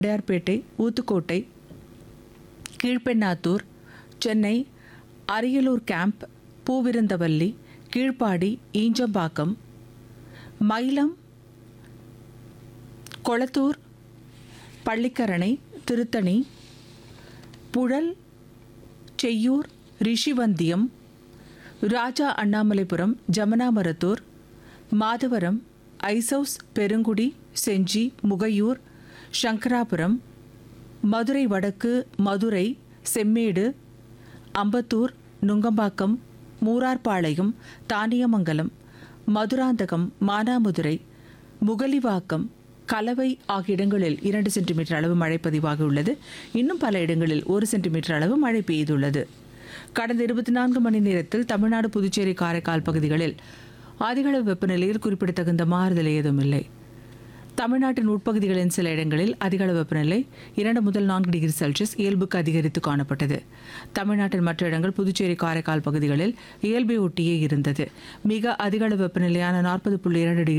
Udayarpettai, Uthukottai, Kilpennathur, Chennai Ariyalur camp, Poovirunthavalli, Keezhpadi, Injambakkam, Mayilam, Kolathur, Pallikaranai, Tiruttani, Puzhal, Cheyyur, Rishivandiyam, ராஜா அண்ணாமலைபுரம், ஜமனாமரத்தூர், மாதவரம், ஐசவுஸ், பெருங்குடி, செஞ்சி, முகையூர், சங்கராபுரம், மதுரை வடக்கு, மதுரை, செம்மேடு, அம்பத்தூர், நுங்கம்பாக்கம், மூரார்பாளையம், தானியமங்கலம், மதுராந்தகம், மானாமதுரை, முகலிவாக்கம், கலவை ஆகிய இடங்களில் 2 சென்டிமீட்டர் அளவு மழை பதிவாகியுள்ளது. இன்னும் பல இடங்களில் 1 சென்டிமீட்டர் அளவு மழை பெய்துள்ளது. கடந்த 24 மணி நேரத்தில் தமிழ்நாடு, புதுச்சேரி, காரைக்கால் பகுதிகளில் அதிகளவு வெப்பநிலையில் குறிப்பிடத்தகுந்த மாறுதல் ஏதும் இல்லை. தமிழ்நாட்டின் உட்பகுதிகளின் சில இடங்களில் அதிகளவு வெப்பநிலை 2 முதல் 4 டிகிரி செல்சியஸ் இயல்புக்கு அதிகரித்து காணப்பட்டது. தமிழ்நாட்டின் மற்ற இடங்கள், புதுச்சேரி, காரைக்கால் பகுதிகளில் இயல்பை ஒட்டியே இருந்தது. மிக அதிகளவு வெப்பநிலையான 40.2 டிகிரி